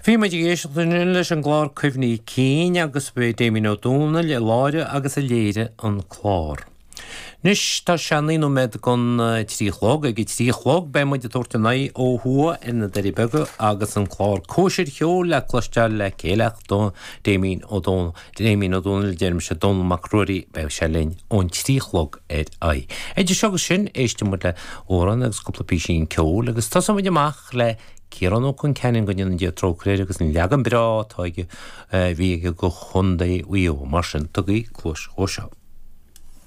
Fi me géisiúin leis an glár cuimhní cín agus be Damien O'Donnell le láire agus a léire an chlár. Nis tá seanlíú med gon tríchlog ag tríchlog be muid tortaí ó thua ina deir bega agus an chlár cóisiir cheol le cloisteil le céileach don Damien O'Donnell déirm se don macrúí be se lein ón tríchlog ai. Éidir segus sin éiste mu le óran agus cúpla písín ceol agus tá muid amach le Kieran chun ceann go dtíanana dí trócréir agus ní leagan brá táige bhí go chundaí uíomh mar sin tugaí clúis ó seo.